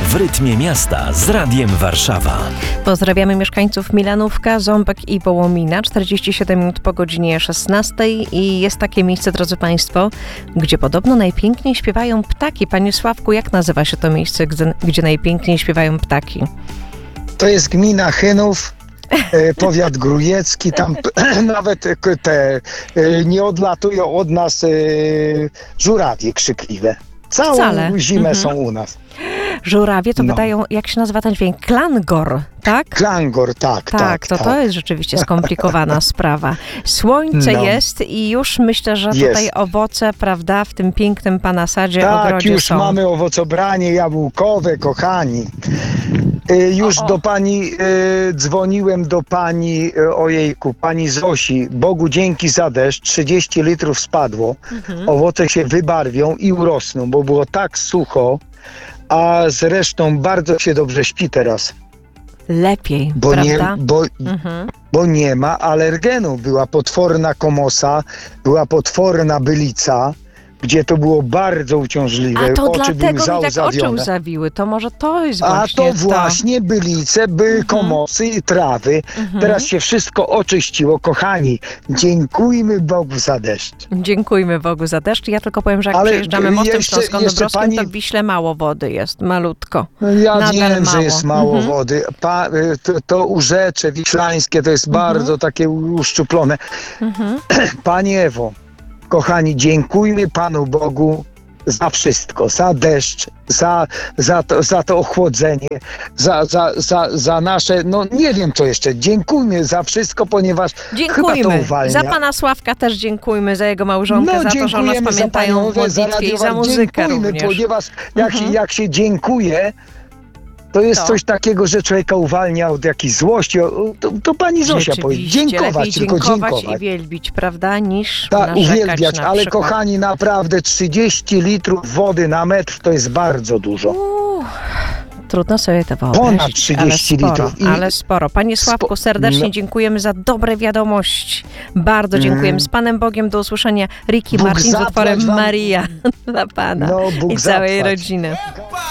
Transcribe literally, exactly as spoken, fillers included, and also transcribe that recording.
w rytmie miasta z Radiem Warszawa. Pozdrawiamy mieszkańców Milanówka, Ząbek i Wołomina. czterdzieści siedem minut po godzinie szesnastej i jest takie miejsce, drodzy Państwo, gdzie podobno najpiękniej śpiewają ptaki. Panie Sławku, jak nazywa się to miejsce, gdzie, gdzie najpiękniej śpiewają ptaki? To jest gmina Chynów, e, powiat grujecki. Tam nawet te e, nie odlatują od nas e, żurawie krzykliwe. Całą Wcale. zimę Mhm. są u nas. Żurawie to No. wydają, jak się nazywa ten dźwięk? Klangor, tak? Klangor, tak, Tak, tak. to tak. to jest rzeczywiście skomplikowana sprawa. Słońce No. jest i już myślę, że Jest. tutaj owoce, prawda, w tym pięknym panasadzie, Tak, ogrodzie już są. mamy owocobranie jabłkowe, kochani. Y, Już O, o. do pani, y, dzwoniłem do pani, y, ojejku, pani Zosi. Bogu dzięki za deszcz, trzydzieści litrów spadło. Mhm. Owoce się wybarwią i urosną, bo było tak sucho, a zresztą bardzo się dobrze śpi teraz, Lepiej, bo nie, prawda? bo, Mhm. bo nie ma alergenu. Była potworna komosa, była potworna bylica, gdzie to było bardzo uciążliwe. A to oczy były dlatego mi tak oczy załzawione. łzawiły. To może to jest A właśnie to właśnie bylice, były komosy i trawy. Mhm. Teraz się wszystko oczyściło. Kochani, dziękujmy Bogu za deszcz. Dziękujmy Bogu za deszcz. Ja tylko powiem, że jak Ale przejeżdżamy mostem jeszcze- Śląsko-Dąbrowskim, jeszcze pani- to w Wiśle mało wody jest, malutko. No ja Nadal wiem, mało. że jest mało Mhm. wody. Pa, y, to, to Urzecze Wiślańskie to jest Mhm. bardzo takie uszczuplone. Mhm. Panie Ewo, kochani, dziękujmy Panu Bogu za wszystko, za deszcz, za, za, to, za to ochłodzenie, za, za, za, za nasze, no nie wiem co jeszcze, dziękujmy za wszystko, ponieważ chyba to Dziękujmy. uwalnia. Za pana Sławka też dziękujmy, za jego małżonkę, No za to, że o nas dziękujemy za pamiętają panią w Ewę, za modlitwie i Radio za War- muzykę dziękujmy, również. ponieważ jak, Mhm. się, jak się dziękuje, to jest To. coś takiego, że człowieka uwalnia od jakiejś złości. O, To, to pani Zosia powie, Rzeczywiście, dziękować, lepiej tylko dziękować dziękować. i wielbić, prawda, niż Tak, narzekać uwielbiać, na ale przykład. kochani, naprawdę trzydzieści litrów wody na metr to jest bardzo dużo. Uuu, trudno sobie to wyobrazić. Ponad trzydzieści ale sporo, litrów. I- Ale sporo. Panie Sławku, Spo- serdecznie no. dziękujemy za dobre wiadomości. Bardzo dziękujemy. Mm. Z Panem Bogiem do usłyszenia. Ricky Bóg Martin z zapłać utworem wam- Maria dla Pana No, Bóg i całej zapłać. rodziny.